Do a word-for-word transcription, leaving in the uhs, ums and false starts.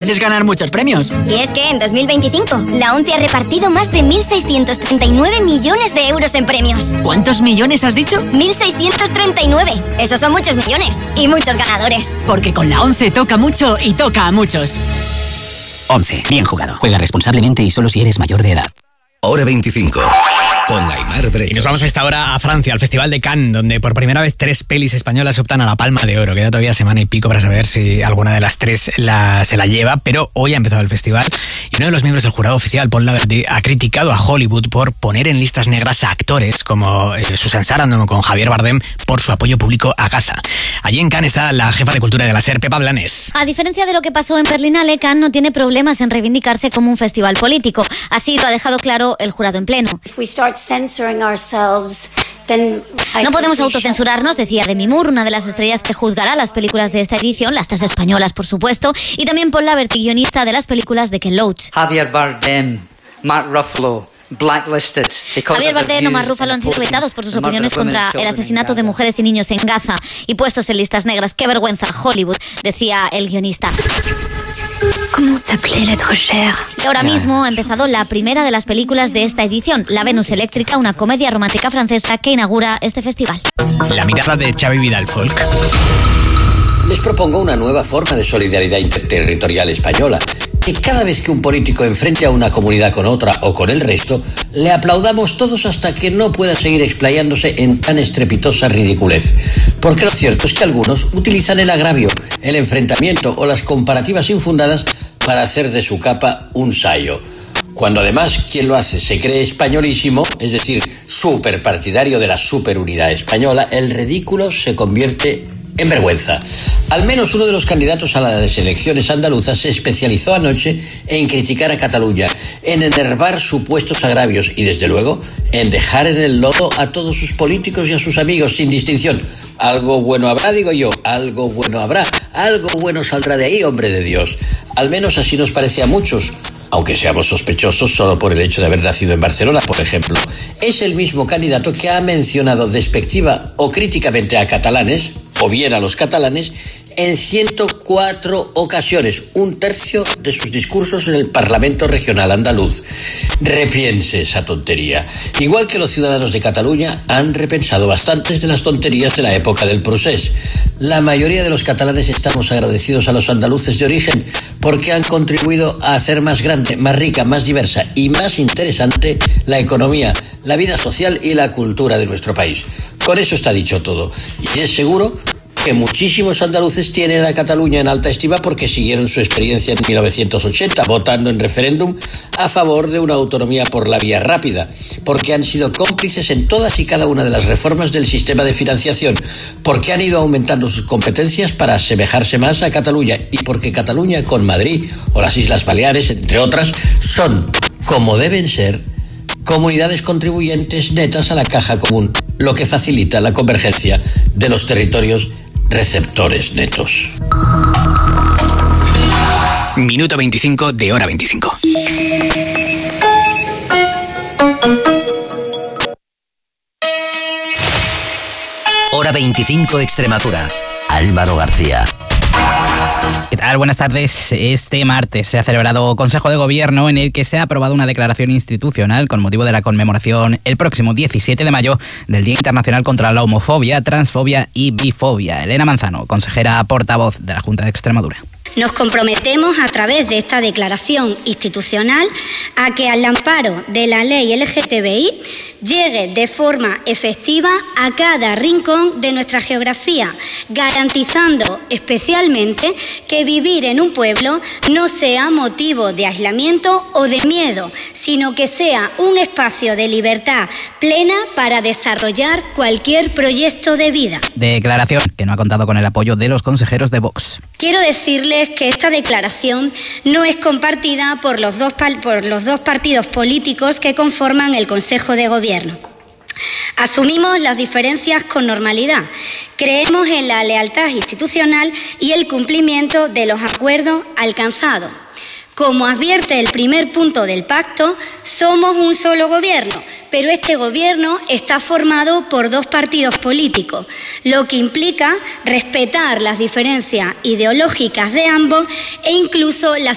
puedes ganar muchos premios. Y es que en dos mil veinticinco, la ONCE ha repartido más de mil seiscientos treinta y nueve millones de euros en premios. ¿Cuántos millones has dicho? mil seiscientos treinta y nueve. Esos son muchos millones. Y muchos ganadores. Porque con la ONCE toca mucho y toca a muchos. ONCE, bien jugado. Juega responsablemente y solo si eres mayor de edad. Hora veinticinco. Con Aimar Bretos. Y nos vamos a esta hora a Francia, al Festival de Cannes, donde por primera vez tres pelis españolas optan a la Palma de Oro. Queda todavía semana y pico para saber si alguna de las tres la, se la lleva, pero hoy ha empezado el festival y uno de los miembros del jurado oficial, Paul Laverty, ha criticado a Hollywood por poner en listas negras a actores como eh, Susan Sarandon o con Javier Bardem por su apoyo público a Gaza. Allí en Cannes está la jefa de cultura de la SER, Pepa Blanes. A diferencia de lo que pasó en Berlinale, Cannes no tiene problemas en reivindicarse como un festival político. Así lo ha dejado claro el jurado en pleno. No podemos autocensurarnos, decía Demi Moore, una de las estrellas que juzgará las películas de esta edición, las tres españolas, por supuesto, y también Paul Laverty, guionista de las películas de Ken Loach. Javier Bardem, Mark Ruffalo, blacklisted. Javier Bardem o Mark Ruffalo han sido vetados por sus opiniones contra el asesinato de mujeres y niños en Gaza y puestos en listas negras. ¡Qué vergüenza, Hollywood!, decía el guionista. Y ahora mismo ha empezado la primera de las películas de esta edición, La Venus Eléctrica, una comedia romántica francesa que inaugura este festival. La mirada de Xavi Vidal Folk. Les propongo una nueva forma de solidaridad interterritorial española. Que cada vez que un político enfrente a una comunidad con otra o con el resto, le aplaudamos todos hasta que no pueda seguir explayándose en tan estrepitosa ridiculez. Porque lo cierto es que algunos utilizan el agravio, el enfrentamiento o las comparativas infundadas para hacer de su capa un sayo. Cuando además quien lo hace se cree españolísimo, es decir, superpartidario de la superunidad española, el ridículo se convierte en vergüenza. Al menos uno de los candidatos a las elecciones andaluzas se especializó anoche en criticar a Cataluña, en enervar supuestos agravios y, desde luego, en dejar en el lodo a todos sus políticos y a sus amigos sin distinción. Algo bueno habrá, digo yo, algo bueno habrá, algo bueno saldrá de ahí, hombre de Dios. Al menos así nos parece a muchos, aunque seamos sospechosos solo por el hecho de haber nacido en Barcelona, por ejemplo. Es el mismo candidato que ha mencionado despectiva o críticamente a catalanes, o bien a los catalanes, en ciento cuatro ocasiones, un tercio de sus discursos en el Parlamento Regional andaluz. Repiense esa tontería. Igual que los ciudadanos de Cataluña han repensado bastantes de las tonterías de la época del procés. La mayoría de los catalanes estamos agradecidos a los andaluces de origen porque han contribuido a hacer más grande, más rica, más diversa y más interesante la economía, la vida social y la cultura de nuestro país. Con eso está dicho todo. Y es seguro que muchísimos andaluces tienen a Cataluña en alta estima porque siguieron su experiencia en mil novecientos ochenta, votando en referéndum a favor de una autonomía por la vía rápida, porque han sido cómplices en todas y cada una de las reformas del sistema de financiación, porque han ido aumentando sus competencias para asemejarse más a Cataluña y porque Cataluña con Madrid o las Islas Baleares, entre otras, son, como deben ser, comunidades contribuyentes netas a la caja común, lo que facilita la convergencia de los territorios receptores netos. Minuto veinticinco de Hora veinticinco. Hora veinticinco Extremadura. Álvaro García. ¿Qué tal? Buenas tardes. Este martes se ha celebrado Consejo de Gobierno en el que se ha aprobado una declaración institucional con motivo de la conmemoración el próximo diecisiete de mayo del Día Internacional contra la Homofobia, Transfobia y Bifobia. Elena Manzano, consejera portavoz de la Junta de Extremadura. Nos comprometemos a través de esta declaración institucional a que al amparo de la ley L G T B I llegue de forma efectiva a cada rincón de nuestra geografía, garantizando especialmente que vivir en un pueblo no sea motivo de aislamiento o de miedo, sino que sea un espacio de libertad plena para desarrollar cualquier proyecto de vida. Declaración que no ha contado con el apoyo de los consejeros de Vox. Quiero decirles que esta declaración no es compartida por los dos, por los dos partidos políticos que conforman el Consejo de Gobierno. Asumimos las diferencias con normalidad. Creemos en la lealtad institucional y el cumplimiento de los acuerdos alcanzados. Como advierte el primer punto del pacto, somos un solo gobierno, pero este gobierno está formado por dos partidos políticos, lo que implica respetar las diferencias ideológicas de ambos e incluso las